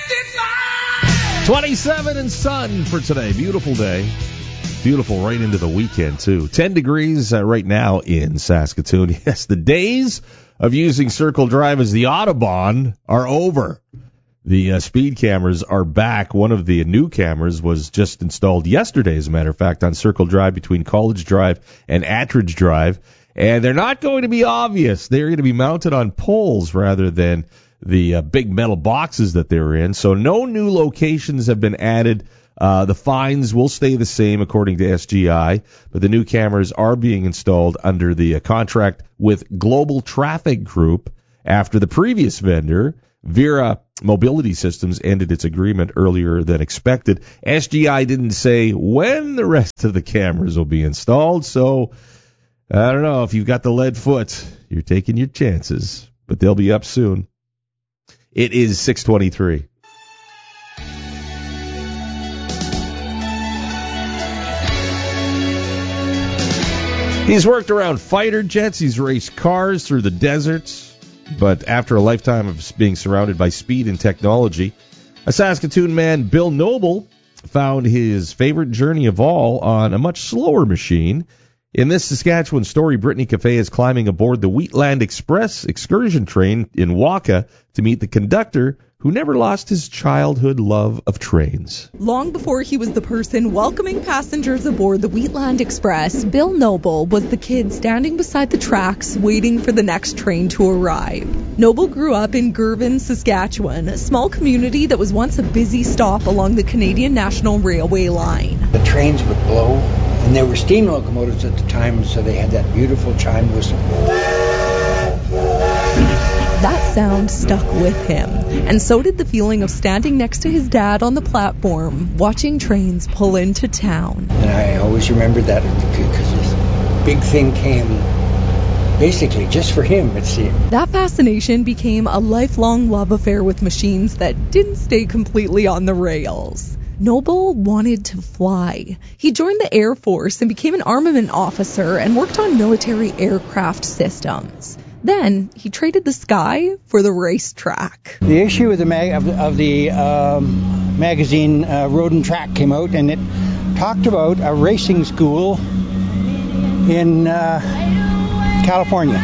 27 and sun for today. Beautiful day. Beautiful right into the weekend, too. 10 degrees right now in Saskatoon. Yes, the days of using Circle Drive as the Autobahn are over. The speed cameras are back. One of the new cameras was just installed yesterday, as a matter of fact, on Circle Drive between College Drive and Attridge Drive. And they're not going to be obvious. They're going to be mounted on poles rather than the big metal boxes that they're in. So no new locations have been added. The fines will stay the same according to SGI, but the new cameras are being installed under the contract with Global Traffic Group after the previous vendor, Vera Mobility Systems, ended its agreement earlier than expected. SGI didn't say when the rest of the cameras will be installed, so I don't know. If you've got the lead foot, you're taking your chances, but they'll be up soon. It is 6:23. He's worked around fighter jets. He's raced cars through the deserts. But after a lifetime of being surrounded by speed and technology, a Saskatoon man, Bill Noble, found his favorite journey of all on a much slower machine. In this Saskatchewan story, Brittany Cafe is climbing aboard the Wheatland Express excursion train in Waka to meet the conductor who never lost his childhood love of trains. Long before he was the person welcoming passengers aboard the Wheatland Express, Bill Noble was the kid standing beside the tracks waiting for the next train to arrive. Noble grew up in Girvan, Saskatchewan, a small community that was once a busy stop along the Canadian National Railway line. The trains would blow, and there were steam locomotives at the time, so they had that beautiful chime whistle. That sound stuck with him, and so did the feeling of standing next to his dad on the platform, watching trains pull into town. And I always remembered that because this big thing came basically just for him, it seemed. That fascination became a lifelong love affair with machines that didn't stay completely on the rails. Noble wanted to fly. He joined the Air Force and became an armament officer and worked on military aircraft systems. Then he traded the sky for the racetrack. The issue of the magazine Road and Track came out, and it talked about a racing school in California.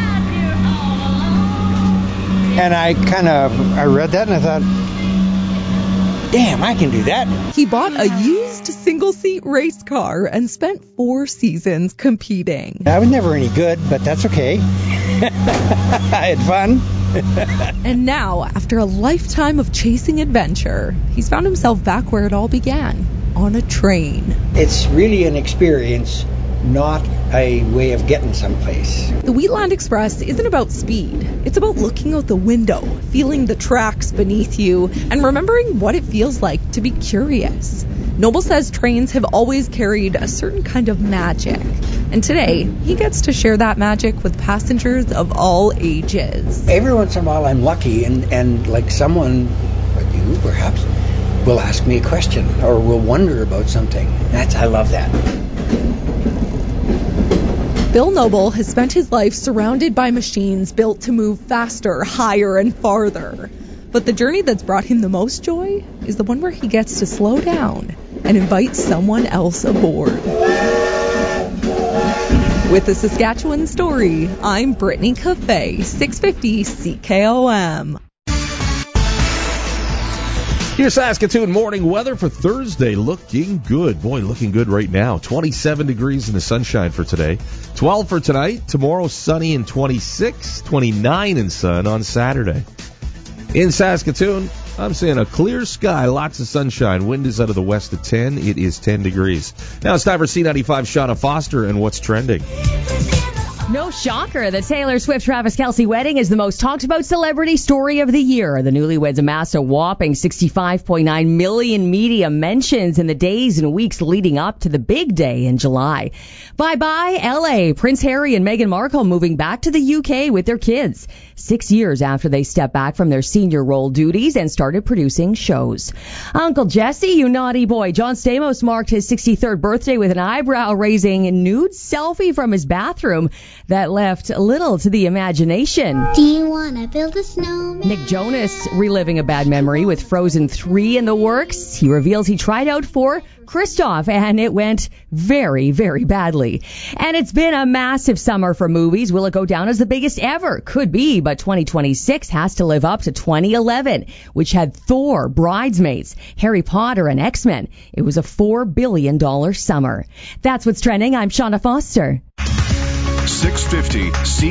And I read that and I thought, damn, I can do that. He bought a used single-seat race car and spent 4 seasons competing. I was never any good, but that's okay. I had fun. And now, after a lifetime of chasing adventure, he's found himself back where it all began, on a train. It's really an experience, not a way of getting someplace. The Wheatland Express isn't about speed. It's about looking out the window, feeling the tracks beneath you, and remembering what it feels like to be curious. Noble says trains have always carried a certain kind of magic, and today he gets to share that magic with passengers of all ages. Every once in a while I'm lucky and like someone, like you perhaps, will ask me a question or will wonder about something. I love that. Bill Noble has spent his life surrounded by machines built to move faster, higher, and farther. But the journey that's brought him the most joy is the one where he gets to slow down and invite someone else aboard. With the Saskatchewan Story, I'm Brittany Cafe, 650 CKOM. Your Saskatoon morning weather for Thursday looking good. Boy, looking good right now. 27 degrees in the sunshine for today. 12 for tonight. Tomorrow sunny and 26. 29 in sun on Saturday. In Saskatoon, I'm seeing a clear sky, lots of sunshine. Wind is out of the west at 10. It is 10 degrees. Now it's time for C95 Shauna Foster and what's trending. No shocker, the Taylor Swift-Travis Kelce wedding is the most talked about celebrity story of the year. The newlyweds amassed a whopping 65.9 million media mentions in the days and weeks leading up to the big day in July. Bye-bye, L.A. Prince Harry and Meghan Markle moving back to the U.K. with their kids, 6 years after they stepped back from their senior role duties and started producing shows. Uncle Jesse, you naughty boy. John Stamos marked his 63rd birthday with an eyebrow-raising nude selfie from his bathroom. that left little to the imagination. Do you want to build a snowman? Nick Jonas reliving a bad memory with Frozen 3 in the works. He reveals he tried out for Kristoff, and it went very, very badly. And it's been a massive summer for movies. Will it go down as the biggest ever? Could be, but 2026 has to live up to 2011, which had Thor, Bridesmaids, Harry Potter, and X-Men. It was a $4 billion summer. That's what's trending. I'm Shauna Foster. 650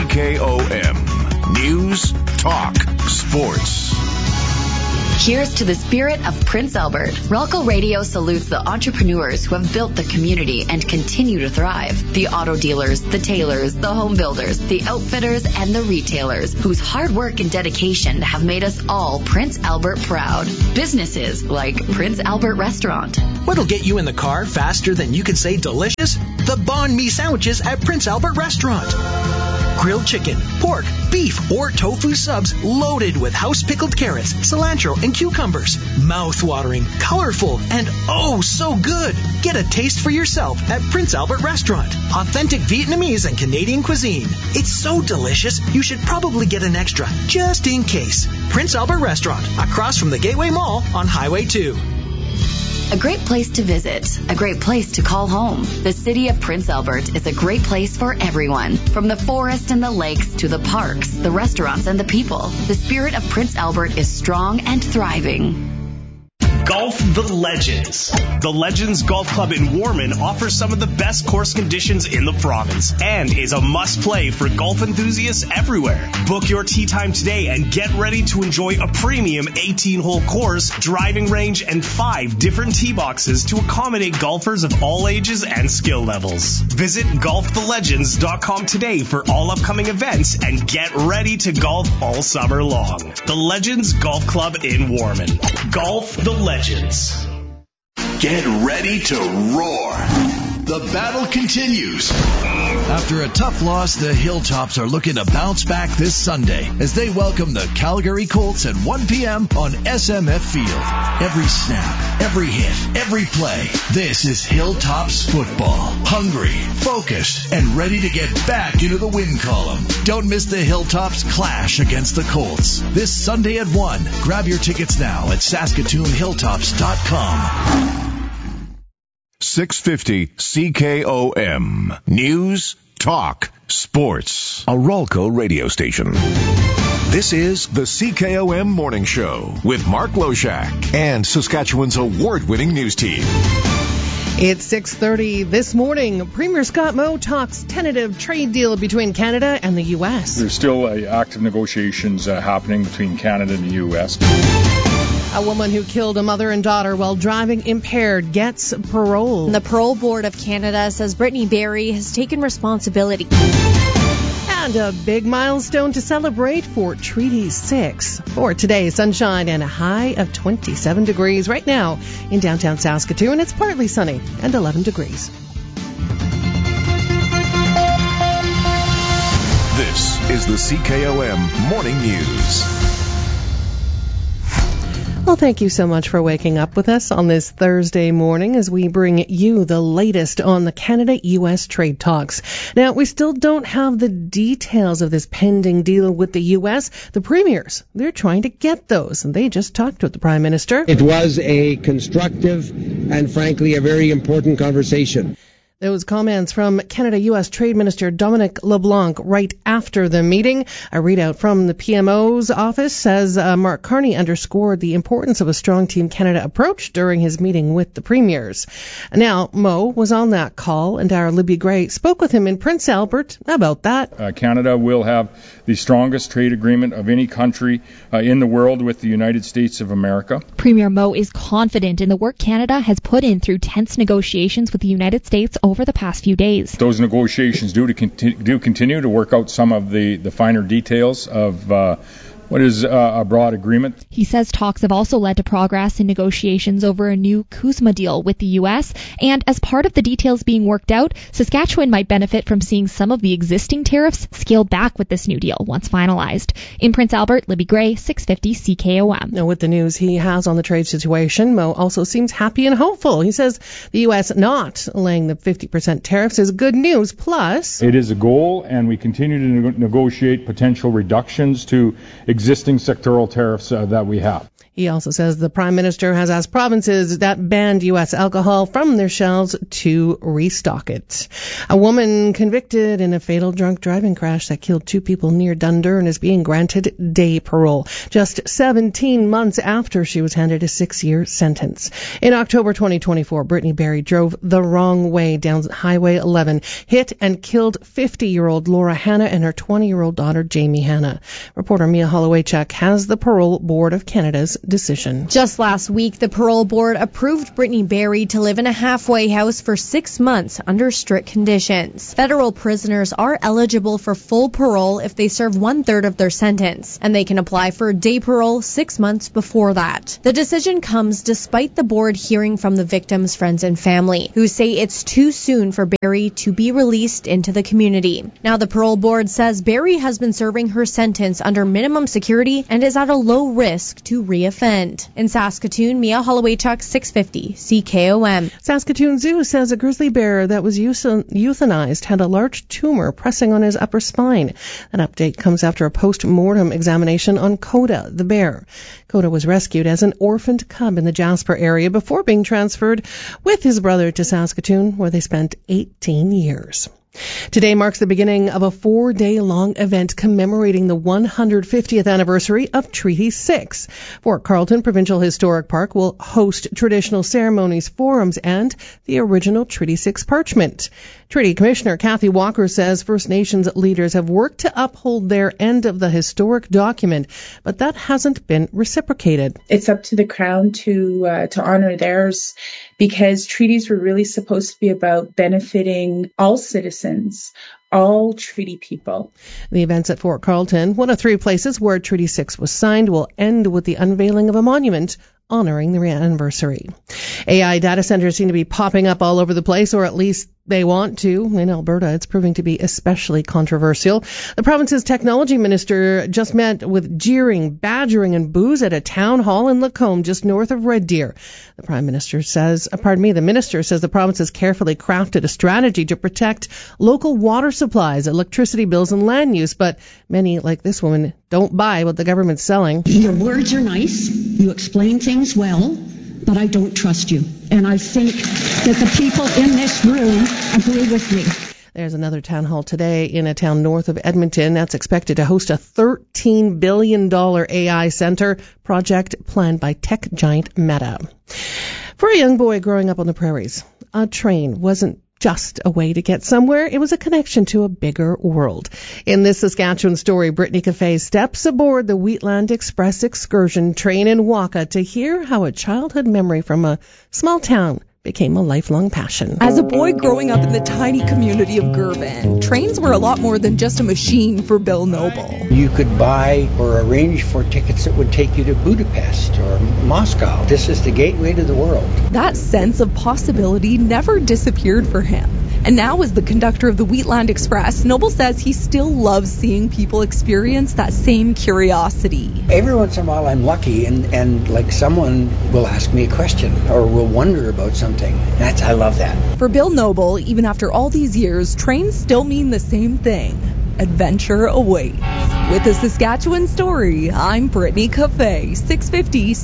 CKOM. News, talk, sports. Here's to the spirit of Prince Albert. Relco Radio salutes the entrepreneurs who have built the community and continue to thrive. The auto dealers, the tailors, the home builders, the outfitters, and the retailers whose hard work and dedication have made us all Prince Albert proud. Businesses like Prince Albert Restaurant. What'll get you in the car faster than you can say delicious? The banh mi sandwiches at Prince Albert Restaurant. Grilled chicken, pork, beef, or tofu subs loaded with house-pickled carrots, cilantro, and cucumbers. Mouth-watering, colorful, and oh so good. Get a taste for yourself at Prince Albert Restaurant. Authentic Vietnamese and Canadian cuisine. It's so delicious, you should probably get an extra, just in case. Prince Albert Restaurant, across from the Gateway Mall on Highway 2. A great place to visit, a great place to call home. The city of Prince Albert is a great place for everyone. From the forest and the lakes to the parks, the restaurants, and the people. The spirit of Prince Albert is strong and thriving. Golf the Legends. The Legends Golf Club in Warman offers some of the best course conditions in the province and is a must-play for golf enthusiasts everywhere. Book your tee time today and get ready to enjoy a premium 18-hole course, driving range, and 5 different tee boxes to accommodate golfers of all ages and skill levels. Visit golfthelegends.com today for all upcoming events and get ready to golf all summer long. The Legends Golf Club in Warman. Golf the Legends. Get ready to roar. The battle continues. After a tough loss, the Hilltops are looking to bounce back this Sunday as they welcome the Calgary Colts at 1 p.m. on SMF Field. Every snap, every hit, every play. This is Hilltops football. Hungry, focused, and ready to get back into the win column. Don't miss the Hilltops clash against the Colts this Sunday at 1. Grab your tickets now at SaskatoonHilltops.com. 650 CKOM. News, talk, sports. A Rolco radio station. This is the CKOM Morning Show with Mark Loshak and Saskatchewan's award-winning news team. It's 6:30 this morning. Premier Scott Moe talks tentative trade deal between Canada and the U.S. There's still active negotiations happening between Canada and the U.S. A woman who killed a mother and daughter while driving impaired gets parole. The Parole Board of Canada says Brittany Barry has taken responsibility. And a big milestone to celebrate for Treaty 6. For today, sunshine and a high of 27 degrees right now in downtown Saskatoon. It's partly sunny and 11 degrees. This is the CKOM Morning News. Well, thank you so much for waking up with us on this Thursday morning as we bring you the latest on the Canada-U.S. trade talks. Now, we still don't have the details of this pending deal with the U.S. The premiers, they're trying to get those, and they just talked with the Prime Minister. It was a constructive and, frankly, a very important conversation. Those comments from Canada-U.S. Trade Minister Dominic LeBlanc right after the meeting. A readout from the PMO's office says Mark Carney underscored the importance of a strong Team Canada approach during his meeting with the premiers. Now, Moe was on that call, and our Libby Gray spoke with him in Prince Albert about that. Canada will have the strongest trade agreement of any country in the world with the United States of America. Premier Moe is confident in the work Canada has put in through tense negotiations with the United States over the past few days. Those negotiations do continue to work out some of the finer details of What is a broad agreement? He says talks have also led to progress in negotiations over a new CUSMA deal with the U.S., and as part of the details being worked out, Saskatchewan might benefit from seeing some of the existing tariffs scaled back with this new deal once finalized. In Prince Albert, Libby Gray, 650 CKOM. Now, with the news he has on the trade situation, Mo also seems happy and hopeful. He says the U.S. not laying the 50% tariffs is good news. Plus, it is a goal, and we continue to negotiate potential reductions to existing sectoral tariffs that we have. He also says the Prime Minister has asked provinces that banned U.S. alcohol from their shelves to restock it. A woman convicted in a fatal drunk driving crash that killed 2 people near Dundurn is being granted day parole, just 17 months after she was handed a 6-year sentence. In October 2024, Brittany Berry drove the wrong way down Highway 11, hit and killed 50-year-old Laura Hanna and her 20-year-old daughter Jamie Hanna. Reporter Mia Hollowaychuk has the Parole Board of Canada's decision. Just last week, the parole board approved Brittany Berry to live in a halfway house for 6 months under strict conditions. Federal prisoners are eligible for full parole if they serve 1/3 of their sentence, and they can apply for day parole 6 months before that. The decision comes despite the board hearing from the victims' friends and family, who say it's too soon for Berry to be released into the community. Now, the parole board says Berry has been serving her sentence under minimum security and is at a low risk to reoffend. In Saskatoon, Mia Hollowaychuk, 650 CKOM. Saskatoon Zoo says a grizzly bear that was euthanized had a large tumor pressing on his upper spine. An update comes after a post-mortem examination on Coda, the bear. Coda was rescued as an orphaned cub in the Jasper area before being transferred with his brother to Saskatoon, where they spent 18 years. Today marks the beginning of a 4-day-long event commemorating the 150th anniversary of Treaty 6. Fort Carlton Provincial Historic Park will host traditional ceremonies, forums, and the original Treaty 6 parchment. Treaty Commissioner Kathy Walker says First Nations leaders have worked to uphold their end of the historic document, but that hasn't been reciprocated. It's up to the Crown to honor theirs, because treaties were really supposed to be about benefiting all citizens, all treaty people. The events at Fort Carlton, one of 3 places where Treaty 6 was signed, will end with the unveiling of a monument honoring the anniversary. AI data centers seem to be popping up all over the place, or at least they want to. In Alberta, it's proving to be especially controversial. The province's technology minister just met with jeering, badgering, and boos at a town hall in Lacombe, just north of Red Deer. The minister says the province has carefully crafted a strategy to protect local water supplies, electricity bills, and land use, but many, like this woman, don't buy what the government's selling. Your words are nice. You explain things well, but I don't trust you. And I think that the people in this room agree with me. There's another town hall today in a town north of Edmonton that's expected to host a $13 billion AI center project planned by tech giant Meta. For a young boy growing up on the prairies, a train wasn't just a way to get somewhere. It was a connection to a bigger world. In this Saskatchewan story, Brittany Cafe steps aboard the Wheatland Express excursion train in Waka to hear how a childhood memory from a small town became a lifelong passion. As a boy growing up in the tiny community of Girvan, trains were a lot more than just a machine for Bill Noble. You could buy or arrange for tickets that would take you to Budapest or Moscow. This is the gateway to the world. That sense of possibility never disappeared for him. And now, as the conductor of the Wheatland Express, Noble says he still loves seeing people experience that same curiosity. Every once in a while I'm lucky and like someone will ask me a question or will wonder about something. I love that. For Bill Noble, even after all these years, trains still mean the same thing. Adventure awaits. With the Saskatchewan story, I'm Brittany Cafe, 650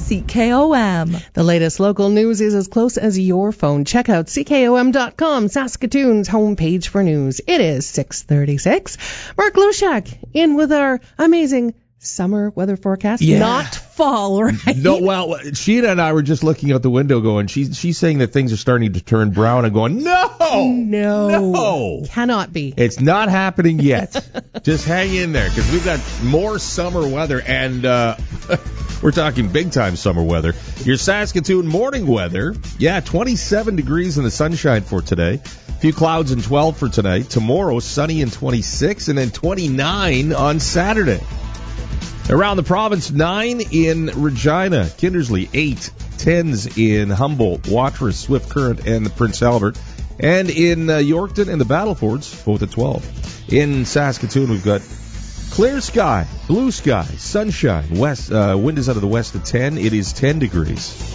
CKOM. The latest local news is as close as your phone. Check out CKOM.com, Saskatoon's homepage for news. It is 6:36. Mark Loshak in with our amazing summer weather forecast. Yeah. Not fall, right? No, well, Sheena and I were just looking out the window going, she's saying that things are starting to turn brown and going, no, cannot be. It's not happening yet. Just hang in there, because we've got more summer weather, and we're talking big time summer weather. Your Saskatoon morning weather, 27 degrees in the sunshine for today. A few clouds and 12 for tonight. Tomorrow, sunny and 26, and then 29 on Saturday. Around the province, 9 in Regina, Kindersley, 8, 10s in Humboldt, Watrous, Swift Current, and the Prince Albert. And in Yorkton and the Battlefords, both at 12. In Saskatoon, we've got clear sky, blue sky, sunshine, west. Wind is out of the west at 10. It is 10 degrees.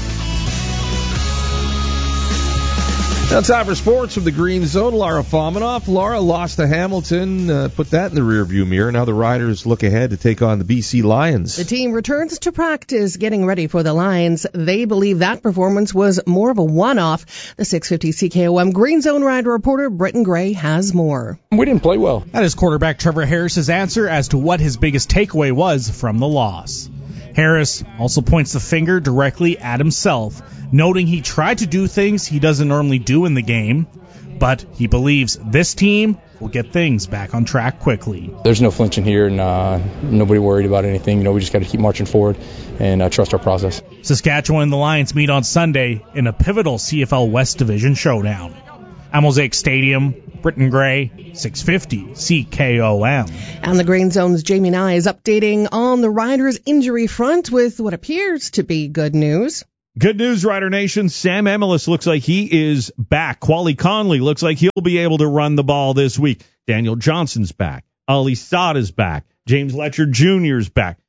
Now time for sports from the Green Zone. Laura Fominoff. Laura lost to Hamilton, put that in the rearview mirror. Now the Riders look ahead to take on the BC Lions. The team returns to practice, getting ready for the Lions. They believe that performance was more of a one-off. The 650 CKOM Green Zone Rider reporter Britton Gray has more. We didn't play well. That is quarterback Trevor Harris's answer as to what his biggest takeaway was from the loss. Harris also points the finger directly at himself, noting he tried to do things he doesn't normally do in the game, but he believes this team will get things back on track quickly. There's no flinching here, and nobody worried about anything. We just got to keep marching forward and trust our process. Saskatchewan and the Lions meet on Sunday in a pivotal CFL West Division showdown. At Mosaic Stadium, Britton Gray, 650 CKOM. And the Green Zone's Jamie Nye is updating on the Riders' injury front with what appears to be good news. Good news, Rider Nation. Sam Emilus looks like he is back. Quali Conley looks like he'll be able to run the ball this week. Daniel Johnson's back. Ali Sada's back. James Letcher Jr.'s back.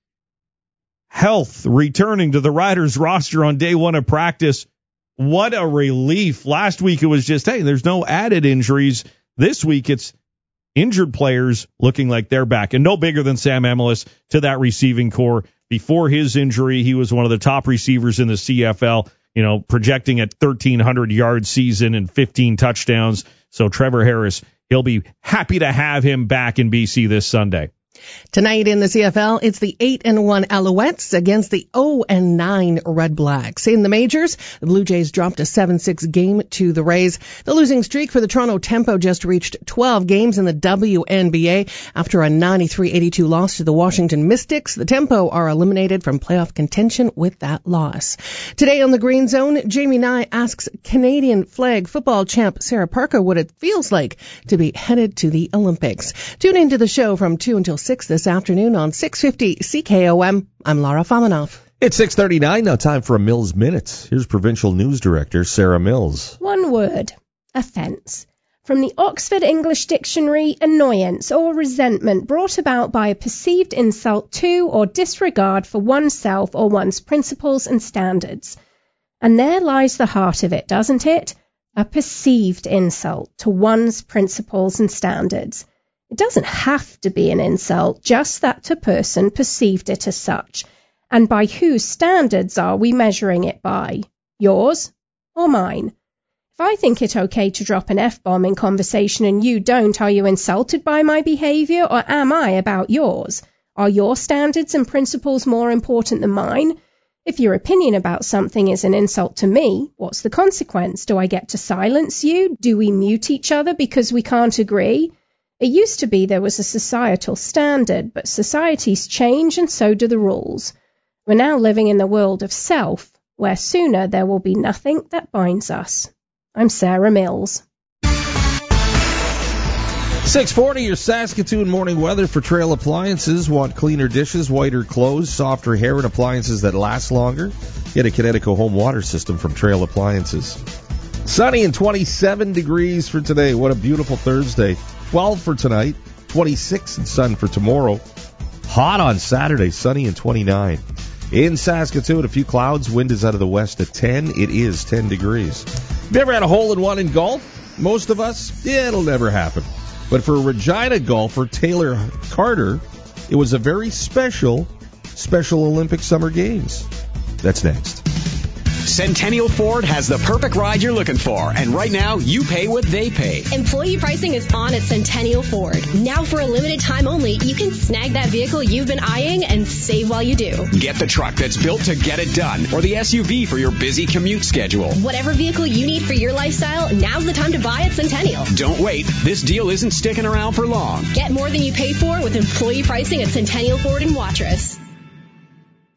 Health returning to the Riders roster on day one of practice. What a relief. Last week it was just, hey, there's no added injuries. This week it's injured players looking like they're back. And no bigger than Sam Emilus to that receiving core. Before his injury, he was one of the top receivers in the CFL, projecting at 1,300-yard season and 15 touchdowns. So Trevor Harris, he'll be happy to have him back in BC this Sunday. Tonight in the CFL, it's the 8-1 Alouettes against the 0-9 Red Blacks. In the majors, the Blue Jays dropped a 7-6 game to the Rays. The losing streak for the Toronto Tempo just reached 12 games in the WNBA after a 93-82 loss to the Washington Mystics. The Tempo are eliminated from playoff contention with that loss. Today on the Green Zone, Jamie Nye asks Canadian flag football champ Sarah Parker what it feels like to be headed to the Olympics. Tune into the show from 2 until 6 this afternoon on 650 CKOM. I'm Laura Fominoff. It's 6:39 now. Time for a Mills Minute. Here's Provincial News Director Sarah Mills. One word: offence. From the Oxford English Dictionary, annoyance or resentment brought about by a perceived insult to or disregard for oneself or one's principles and standards. And there lies the heart of it, doesn't it? A perceived insult to one's principles and standards. It doesn't have to be an insult, just that a person perceived it as such. And by whose standards are we measuring it by? Yours or mine? If I think it okay to drop an F-bomb in conversation and you don't, are you insulted by my behaviour, or am I about yours? Are your standards and principles more important than mine? If your opinion about something is an insult to me, what's the consequence? Do I get to silence you? Do we mute each other because we can't agree? It used to be there was a societal standard, but societies change and so do the rules. We're now living in the world of self, where sooner there will be nothing that binds us. I'm Sarah Mills. 640, your Saskatoon morning weather for Trail Appliances. Want cleaner dishes, whiter clothes, softer hair, and appliances that last longer? Get a Connecticut home water system from Trail Appliances. Sunny and 27 degrees for today. What a beautiful Thursday. 12 for tonight, 26 and sun for tomorrow. Hot on Saturday, sunny and 29. In Saskatoon, a few clouds. Wind is out of the west at 10. It is 10 degrees. Have you ever had a hole-in-one in golf? Most of us? Yeah, it'll never happen. But for Regina golfer Taylor Carter, it was a very special Olympic Summer Games. That's next. Centennial Ford has the perfect ride you're looking for, and right now you pay what they pay. Employee pricing is on at Centennial Ford. Now for a limited time only, you can snag that vehicle you've been eyeing and save while you do. Get the truck that's built to get it done, or the SUV for your busy commute schedule. Whatever vehicle you need for your lifestyle, now's the time to buy at Centennial. Don't wait. This deal isn't sticking around for long. Get more than you pay for with employee pricing at Centennial Ford in Watrous.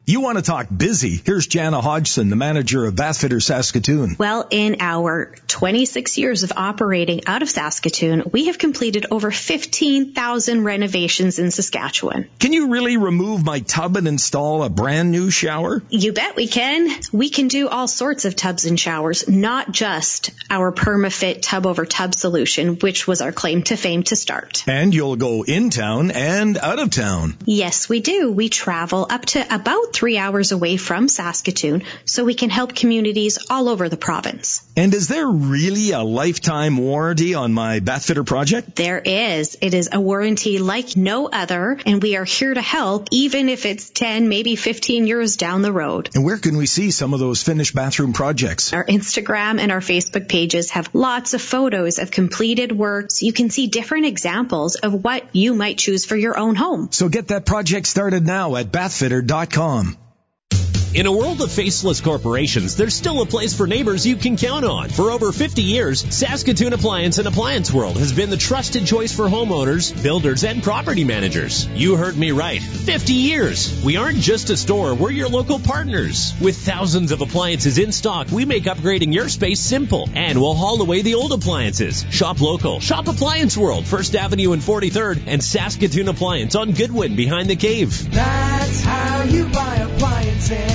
You want to talk busy? Here's Jana Hodgson, the manager of Bathfitter Saskatoon. Well, in our 26 years of operating out of Saskatoon, we have completed over 15,000 renovations in Saskatchewan. Can you really remove my tub and install a brand new shower? You bet we can. We can do all sorts of tubs and showers, not just our PermaFit tub over tub solution, which was our claim to fame to start. And you'll go in town and out of town. Yes, we do. We travel up to about 3 hours away from Saskatoon, so we can help communities all over the province. And is there really a lifetime warranty on my Bathfitter project? There is. It is a warranty like no other, and we are here to help, even if it's 10, maybe 15 years down the road. And where can we see some of those finished bathroom projects? Our Instagram and our Facebook pages have lots of photos of completed works. You can see different examples of what you might choose for your own home. So get that project started now at bathfitter.com. In a world of faceless corporations, there's still a place for neighbors you can count on. For over 50 years, Saskatoon Appliance and Appliance World has been the trusted choice for homeowners, builders, and property managers. You heard me right. 50 years. We aren't just a store, we're your local partners. With thousands of appliances in stock, we make upgrading your space simple. And we'll haul away the old appliances. Shop local. Shop Appliance World, 1st Avenue and 43rd, and Saskatoon Appliance on Goodwin behind the cave. That's how you buy appliances.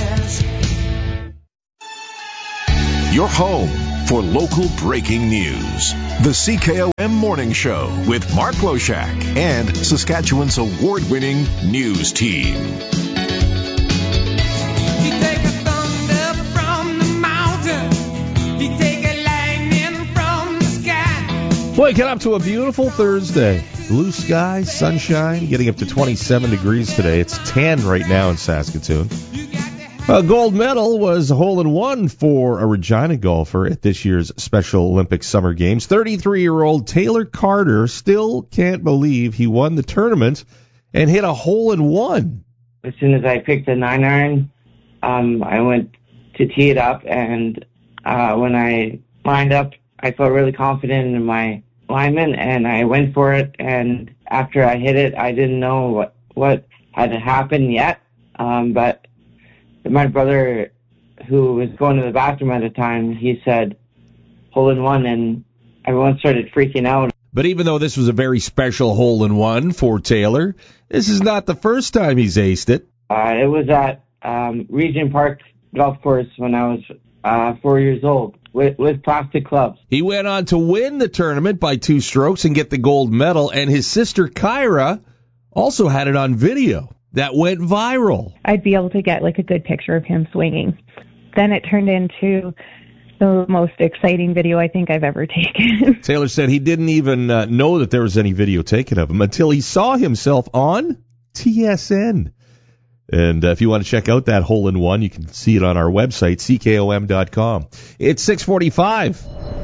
Your home for local breaking news. The CKOM Morning Show with Mark Loshak and Saskatchewan's award-winning news team. You take a thunder from the mountain. You take a lightning from the sky. Waking up to a beautiful Thursday. Blue sky, sunshine, getting up to 27 degrees today. It's 10 right now in Saskatoon. A gold medal was a hole-in-one for a Regina golfer at this year's Special Olympics Summer Games. 33-year-old Taylor Carter still can't believe he won the tournament and hit a hole-in-one. As soon as I picked the 9-iron, I went to tee it up, and when I lined up, I felt really confident in my alignment, and I went for it, and after I hit it, I didn't know what had happened yet, but my brother, who was going to the bathroom at the time, he said, hole-in-one, and everyone started freaking out. But even though this was a very special hole-in-one for Taylor, this is not the first time he's aced it. It was at Regent Park Golf Course when I was 4 years old with plastic clubs. He went on to win the tournament by 2 strokes and get the gold medal, and his sister Kyra also had it on video. That went viral. I'd be able to get like a good picture of him swinging. Then it turned into the most exciting video I think I've ever taken. Taylor said he didn't even know that there was any video taken of him until he saw himself on TSN. And if you want to check out that hole-in-one, you can see it on our website, ckom.com. It's 6:45.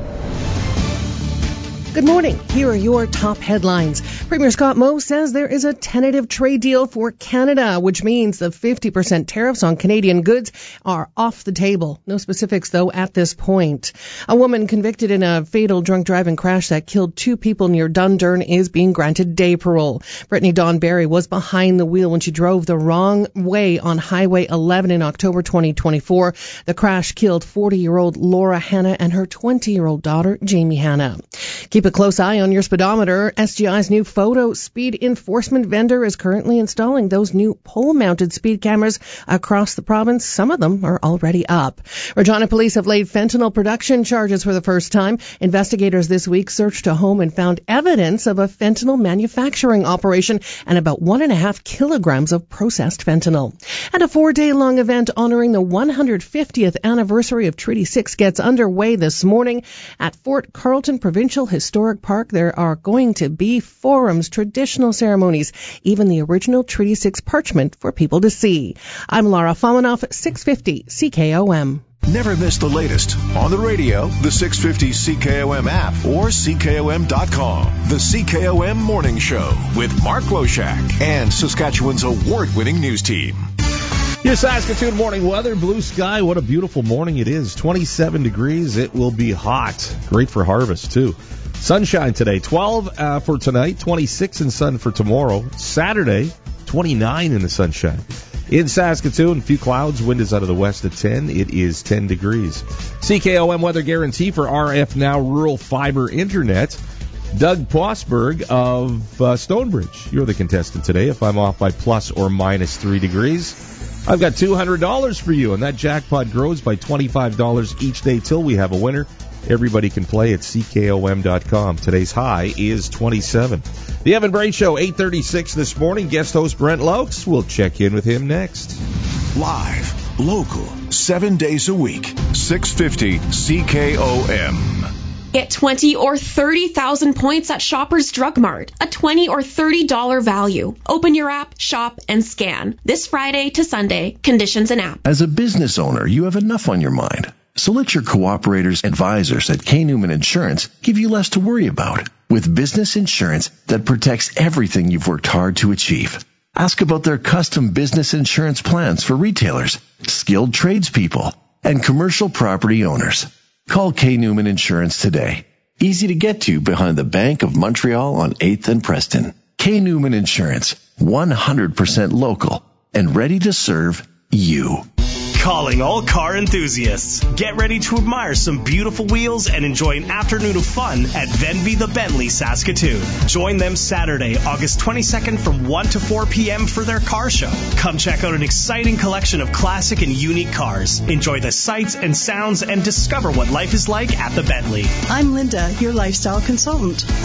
Good morning. Here are your top headlines. Premier Scott Moe says there is a tentative trade deal for Canada, which means the 50% tariffs on Canadian goods are off the table. No specifics, though, at this point. A woman convicted in a fatal drunk driving crash that killed 2 people near Dundurn is being granted day parole. Brittany Dawn Barry was behind the wheel when she drove the wrong way on Highway 11 in October 2024. The crash killed 40-year-old Laura Hanna and her 20-year-old daughter, Jamie Hanna. Keep a close eye on your speedometer. SGI's new photo speed enforcement vendor is currently installing those new pole-mounted speed cameras across the province. Some of them are already up. Regina police have laid fentanyl production charges for the first time. Investigators this week searched a home and found evidence of a fentanyl manufacturing operation and about 1.5 kilograms of processed fentanyl. And a 4-day-long event honoring the 150th anniversary of Treaty 6 gets underway this morning at Fort Carlton Provincial Historic Park. There are going to be forums, traditional ceremonies, even the original Treaty 6 parchment for people to see. I'm Laura Famanoff, 650 CKOM. Never miss the latest on the radio, the 650 CKOM app, or CKOM.com. The CKOM Morning Show with Mark Loshak and Saskatchewan's award-winning news team. Your Saskatoon morning weather, blue sky. What a beautiful morning it is. 27 degrees. It will be hot. Great for harvest, too. Sunshine today. 12 for tonight. 26 in sun for tomorrow. Saturday, 29 in the sunshine. In Saskatoon, a few clouds, wind is out of the west at 10. It is 10 degrees. CKOM weather guarantee for RF Now Rural Fiber Internet. Doug Plossberg of Stonebridge. You're the contestant today. If I'm off by plus or minus 3 degrees, I've got $200 for you, and that jackpot grows by $25 each day till we have a winner. Everybody can play at CKOM.com. Today's high is 27. The Evan Bray Show, 8:36 this morning. Guest host Brent Lokes. We'll check in with him next. Live, local, 7 days a week, 650 CKOM. Get 20 or 30,000 points at Shoppers Drug Mart, a $20 or $30 value. Open your app, shop, and scan. This Friday to Sunday, conditions and app. As a business owner, you have enough on your mind. So let your cooperators advisors at K. Newman Insurance give you less to worry about with business insurance that protects everything you've worked hard to achieve. Ask about their custom business insurance plans for retailers, skilled tradespeople, and commercial property owners. Call K. Newman Insurance today. Easy to get to behind the Bank of Montreal on 8th and Preston. K. Newman Insurance, 100% local and ready to serve you. Calling all car enthusiasts. Get ready to admire some beautiful wheels and enjoy an afternoon of fun at Venby the Bentley Saskatoon. Join them Saturday, August 22nd from 1 to 4 p.m. for their car show. Come check out an exciting collection of classic and unique cars. Enjoy the sights and sounds and discover what life is like at the Bentley. I'm Linda, your lifestyle consultant.